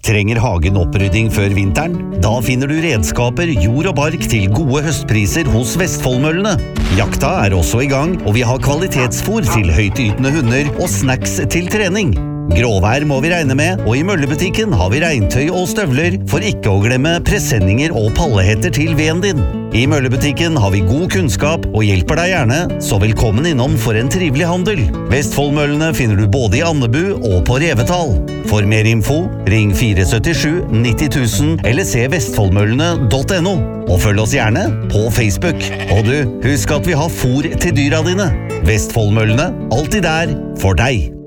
Trenger hagen opprydding før vinteren? Da finner du redskaper, jord og bark til gode høstpriser hos Vestfoldmøllene. Jakta også i gang, og vi har kvalitetsfôr til høytytende hunder og snacks til trening. Gråvær må vi regne med, og i møllebutikken har vi regntøy og støvler, for ikke å glemme presenninger og pallehetter til veden din. I møllebutikken har vi god kunnskap og hjelper deg gjerne, så velkommen innom for en trivelig handel. Vestfoldmøllene finner du både i Andebu og på Revetal. For mer info, ring 477 90 000 eller se vestfoldmøllene.no. Og følg oss gjerne på Facebook. Og du, husk at vi har fôr til dyra dine. Vestfoldmøllene, alltid der for deg.